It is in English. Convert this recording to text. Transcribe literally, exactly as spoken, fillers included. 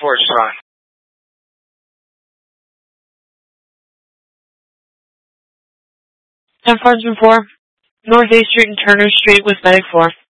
four, Sean. Enforcement four, North eighth Street and Turner Street with Medic four.